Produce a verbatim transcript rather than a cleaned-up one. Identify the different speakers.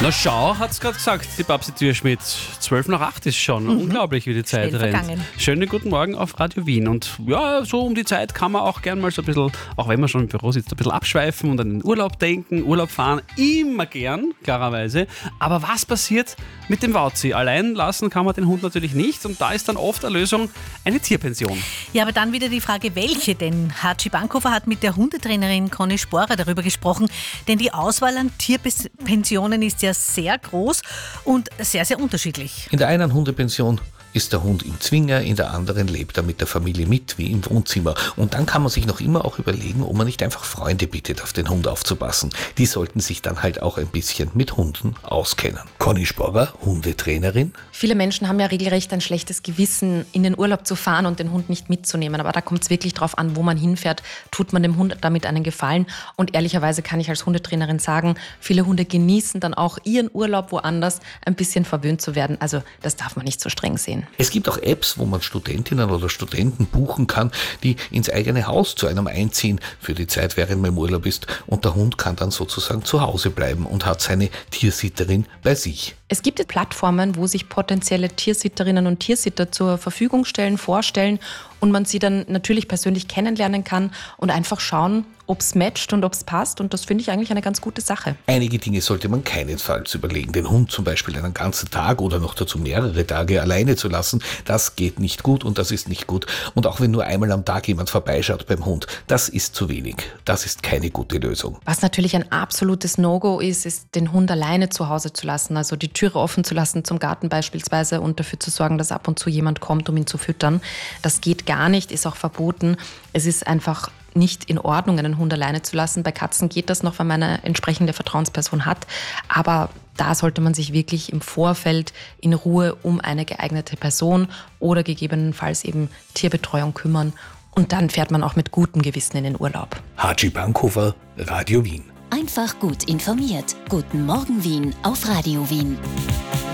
Speaker 1: Na schau, hat's gerade gesagt, die Babsi Türschmidt. zwölf nach acht ist schon. Mhm. Unglaublich, wie die Zeit
Speaker 2: Schnell
Speaker 1: rennt.
Speaker 2: vergangen.
Speaker 1: Schönen guten Morgen auf Radio Wien. Und ja, so um die Zeit kann man auch gern mal so ein bisschen, auch wenn man schon im Büro sitzt, ein bisschen abschweifen und an den Urlaub denken, Urlaub fahren. Immer gern, klarerweise. Aber was passiert mit dem Wauzi? Allein lassen kann man den Hund natürlich nicht. Und da ist dann oft eine Lösung eine Tierpension.
Speaker 2: Ja, aber dann wieder die Frage, welche denn? Hatschi Bankhofer hat mit der Hundetrainerin Conny Sporer darüber gesprochen, denn die Auswahl an Tierpensionen ist ja sehr groß und sehr, sehr unterschiedlich.
Speaker 3: In der einen Hundepension ist der Hund im Zwinger, in der anderen lebt er mit der Familie mit, wie im Wohnzimmer. Und dann kann man sich noch immer auch überlegen, ob man nicht einfach Freunde bittet, auf den Hund aufzupassen. Die sollten sich dann halt auch ein bisschen mit Hunden auskennen. Conny Sporer, Hundetrainerin.
Speaker 4: Viele Menschen haben ja regelrecht ein schlechtes Gewissen, in den Urlaub zu fahren und den Hund nicht mitzunehmen. Aber da kommt es wirklich drauf an, wo man hinfährt. Tut man dem Hund damit einen Gefallen? Und ehrlicherweise kann ich als Hundetrainerin sagen, viele Hunde genießen dann auch ihren Urlaub woanders, ein bisschen verwöhnt zu werden. Also das darf man nicht so streng sehen.
Speaker 3: Es gibt auch Apps, wo man Studentinnen oder Studenten buchen kann, die ins eigene Haus zu einem einziehen für die Zeit, während man im Urlaub ist. Und der Hund kann dann sozusagen zu Hause bleiben und hat seine Tiersitterin bei sich.
Speaker 4: Es gibt Plattformen, wo sich potenzielle Tiersitterinnen und Tiersitter zur Verfügung stellen, vorstellen und man sie dann natürlich persönlich kennenlernen kann und einfach schauen, ob es matcht und ob es passt. Und das finde ich eigentlich eine ganz gute Sache.
Speaker 3: Einige Dinge sollte man keinesfalls überlegen. Den Hund zum Beispiel einen ganzen Tag oder noch dazu mehrere Tage alleine zu lassen, das geht nicht gut und das ist nicht gut. Und auch wenn nur einmal am Tag jemand vorbeischaut beim Hund, das ist zu wenig. Das ist keine gute Lösung.
Speaker 4: Was natürlich ein absolutes No-Go ist, ist, den Hund alleine zu Hause zu lassen. Also die Türe offen zu lassen zum Garten beispielsweise und dafür zu sorgen, dass ab und zu jemand kommt, um ihn zu füttern. Das geht gar nicht, ist auch verboten. Es ist einfach nicht in Ordnung, einen Hund alleine zu lassen. Bei Katzen geht das noch, wenn man eine entsprechende Vertrauensperson hat. Aber da sollte man sich wirklich im Vorfeld in Ruhe um eine geeignete Person oder gegebenenfalls eben Tierbetreuung kümmern. Und dann fährt man auch mit gutem Gewissen in den Urlaub.
Speaker 3: Hatschi Bankhofer, Radio Wien.
Speaker 5: Einfach gut informiert. Guten Morgen Wien auf Radio Wien.